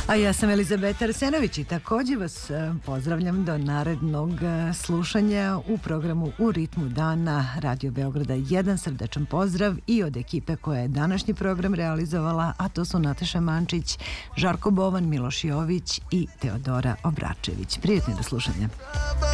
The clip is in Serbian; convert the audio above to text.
A ja sam Elizabeta Arsenović i također vas pozdravljam do narednog slušanja u programu U ritmu dana Radio Beograda 1. Srdačan pozdrav i od ekipe koja je današnji program realizovala, a to su Nataša Mančić, Žarko Bovan, Miloš Jović i Teodora Obračević. Prijetno do slušanja.